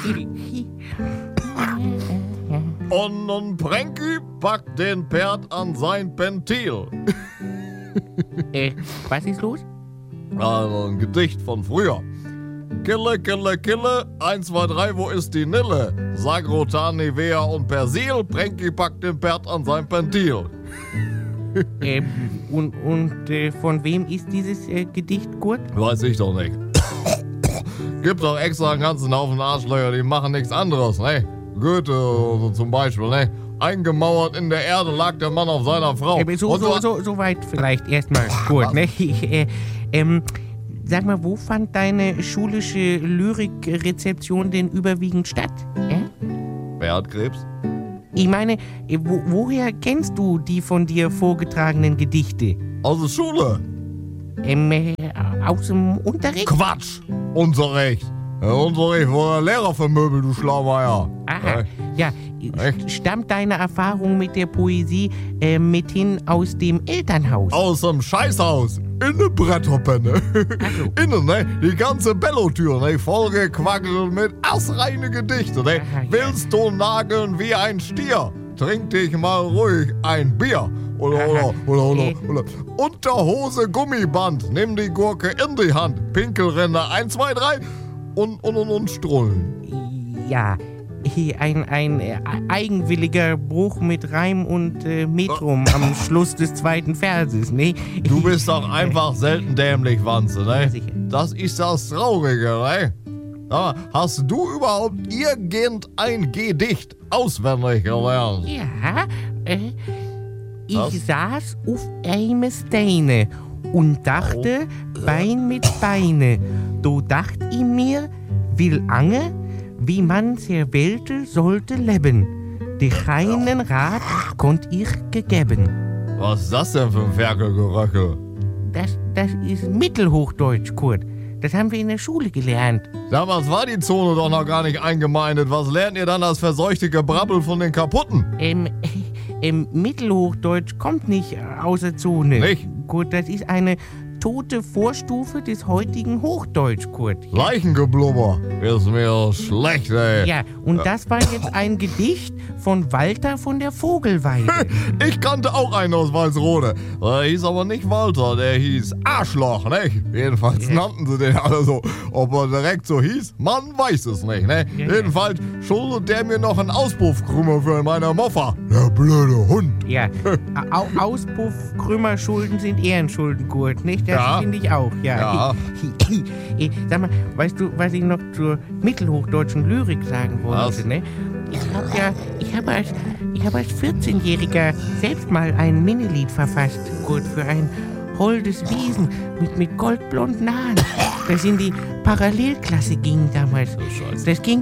Und nun Pranky packt den Pferd an sein Ventil. Was ist los? Also ein Gedicht von früher. Kille, kille, kille, 1, 2, 3, wo ist die Nille? Sagrotan, Nivea und Persil, Pranky packt den Pferd an sein Ventil. Von wem ist dieses Gedicht, Kurt? Weiß ich doch nicht. Gibt doch extra einen ganzen Haufen Arschlöcher, die machen nichts anderes, ne? Goethe so zum Beispiel, ne? Eingemauert in der Erde lag der Mann auf seiner Frau. So weit vielleicht erstmal, Kurt, ne? Sag mal, wo fand deine schulische Lyrikrezeption denn überwiegend statt? Wer hat Krebs? Ich meine, woher kennst du die von dir vorgetragenen Gedichte? Aus der Schule. Aus dem Unterricht? Quatsch! Unterricht. Unterricht war der Lehrer vermöbelt, du Schlaumeier. Aha, ja. Echt? Stammt deine Erfahrung mit der Poesie mithin aus dem Elternhaus? Aus dem Scheißhaus. In der Bretterpenne. Also. Innen, ne? Die ganze Bellotür, ne? Vollgequackelt mit assreine Gedichte, ne? Aha, ja. Willst du nageln wie ein Stier? Trink dich mal ruhig ein Bier. Oder. Unterhose, Gummiband. Nimm die Gurke in die Hand. Pinkelränder 1, 2, 3 und Strullen. Ja, ein eigenwilliger Bruch mit Reim und Metrum am Schluss des zweiten Verses, ne? Du bist doch einfach selten dämlich, Wanze, ne? Ja, sicher. Das ist das Traurige, ne? Aber hast du überhaupt irgendein Gedicht auswendig gelernt? Ja, Was? ich saß auf einem Steine und dachte Bein mit Beine. Do dacht ich mir, will Ange, wie man der Welt sollte leben. Die keinen Rat konnt ich gegeben. Was ist das denn für ein Ferkelgeröckel? Das ist Mittelhochdeutsch, Kurt. Das haben wir in der Schule gelernt. Damals war die Zone doch noch gar nicht eingemeindet. Was lernt ihr dann das verseuchte Gebrabbel von den Kaputten? Mittelhochdeutsch kommt nicht aus der Zone. Nicht? Kurt, das ist eine tote Vorstufe des heutigen Hochdeutsch, Kurt. Leichengeblubber. Ist mir schlecht, ey. Ja, und das war jetzt ein Gedicht von Walter von der Vogelweide. Ich kannte auch einen aus Walsrode. Der hieß aber nicht Walter, der hieß Arschloch, ne? Jedenfalls nannten sie den alle so. Ob er direkt so hieß, man weiß es nicht, ne? Ja. Jedenfalls schuldet der mir noch einen Auspuffkrümmer für meine Moffa. Der blöde Hund. Ja, Auspuff-Krümmerschulden sind Ehrenschulden, Kurt, nicht? Das Ja. finde ich auch, ja. Sag mal, weißt du, was ich noch zur mittelhochdeutschen Lyrik sagen Was? wollte, ne? Ich habe als 14-Jähriger selbst mal ein Minilied verfasst, Kurt, für ein holdes Wesen mit goldblonden Haaren. Das in die Parallelklasse ging damals. Scheiße. Das ging: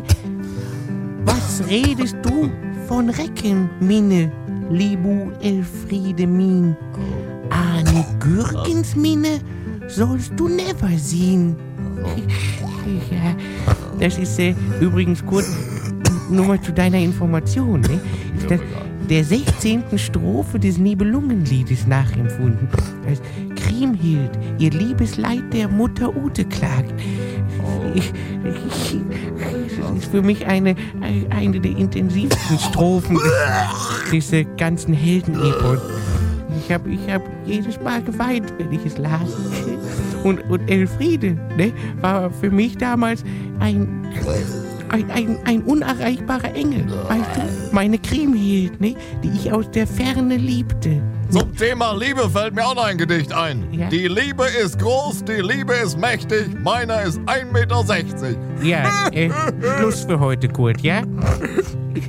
Was redest du von Recken, Minne, Libu Elfriede Min? Eine Gürkensminne sollst du never sehen. Ja, das ist übrigens, Kurt, nur mal zu deiner Information, ne? Ist das der 16. Strophe des Nibelungenliedes nachempfunden. Als Kriemhild ihr Liebesleid der Mutter Ute klagt. Das ist für mich eine der intensivsten Strophen des ganzen Heldenepos. Ich hab jedes Mal geweint, wenn ich es las. Und Elfriede, ne, war für mich damals ein unerreichbarer Engel, weißt du? Meine Kriemhild, ne, die ich aus der Ferne liebte. Zum Thema Liebe fällt mir auch noch ein Gedicht ein. Ja. Die Liebe ist groß, die Liebe ist mächtig, meiner ist 1,60 Meter. Ja, Schluss für heute, Kurt, ja?